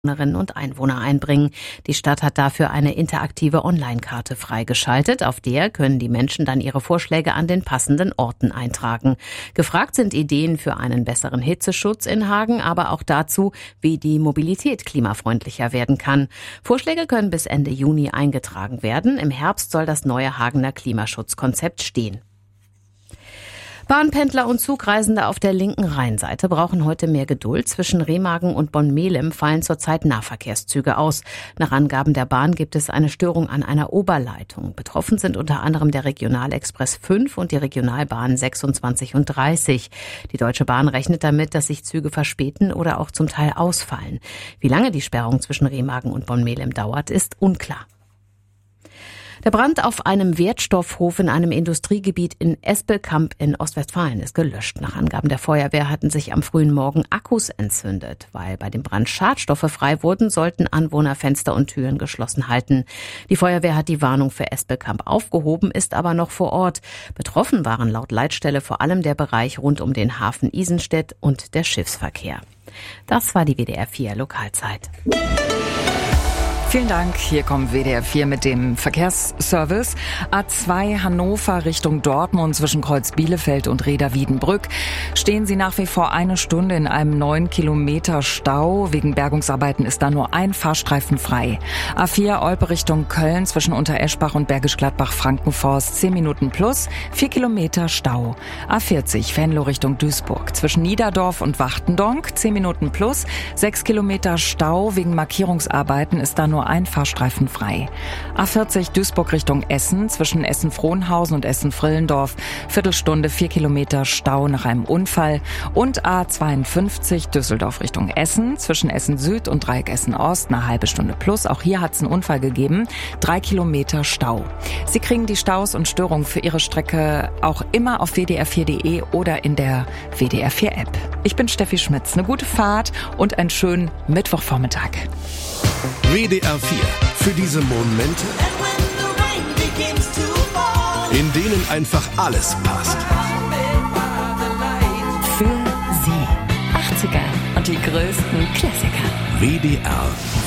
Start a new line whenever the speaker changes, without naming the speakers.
Einwohnerinnen und Einwohner einbringen. Die Stadt hat dafür eine interaktive Online-Karte freigeschaltet. Auf der können die Menschen dann ihre Vorschläge an den passenden Orten eintragen. Gefragt sind Ideen für einen besseren Hitzeschutz in Hagen, aber auch dazu, wie die Mobilität klimafreundlicher werden kann. Vorschläge können bis Ende Juni eingetragen werden. Im Herbst soll das neue Hagener Klimaschutzkonzept stehen. Bahnpendler und Zugreisende auf der linken Rheinseite brauchen heute mehr Geduld. Zwischen Remagen und Bonn-Melem fallen zurzeit Nahverkehrszüge aus. Nach Angaben der Bahn gibt es eine Störung an einer Oberleitung. Betroffen sind unter anderem der Regionalexpress 5 und die Regionalbahnen 26 und 30. Die Deutsche Bahn rechnet damit, dass sich Züge verspäten oder auch zum Teil ausfallen. Wie lange die Sperrung zwischen Remagen und Bonn-Melem dauert, ist unklar. Der Brand auf einem Wertstoffhof in einem Industriegebiet in Espelkamp in Ostwestfalen ist gelöscht. Nach Angaben der Feuerwehr hatten sich am frühen Morgen Akkus entzündet. Weil bei dem Brand Schadstoffe frei wurden, sollten Anwohner Fenster und Türen geschlossen halten. Die Feuerwehr hat die Warnung für Espelkamp aufgehoben, ist aber noch vor Ort. Betroffen waren laut Leitstelle vor allem der Bereich rund um den Hafen Isenstedt und der Schiffsverkehr. Das war die WDR 4 Lokalzeit.
Vielen Dank. Hier kommt WDR 4 mit dem Verkehrsservice. A2 Hannover Richtung Dortmund zwischen Kreuz Bielefeld und Reda-Wiedenbrück stehen Sie nach wie vor eine Stunde in einem 9 Kilometer Stau. Wegen Bergungsarbeiten ist da nur ein Fahrstreifen frei. A4 Olpe Richtung Köln zwischen Untereschbach und Bergisch Gladbach-Frankenforst 10 Minuten plus, 4 Kilometer Stau. A40 Venlo Richtung Duisburg zwischen Niederdorf und Wachtendonk 10 Minuten plus, 6 Kilometer Stau. Wegen Markierungsarbeiten ist da nur ein Fahrstreifen frei. A40 Duisburg Richtung Essen zwischen Essen-Frohnhausen und Essen-Frillendorf Viertelstunde 4 Kilometer Stau nach einem Unfall. Und A52 Düsseldorf Richtung Essen zwischen Essen Süd und Dreieck Essen Ost eine halbe Stunde plus. Auch hier hat es einen Unfall gegeben. 3 Kilometer Stau. Sie kriegen die Staus und Störungen für Ihre Strecke auch immer auf wdr4.de oder in der WDR 4 App. Ich bin Steffi Schmitz. Eine gute Fahrt und einen schönen Mittwochvormittag.
WDR 4. Für diese Momente, in denen einfach alles passt.
Für Sie. 80er und die größten Klassiker.
WDR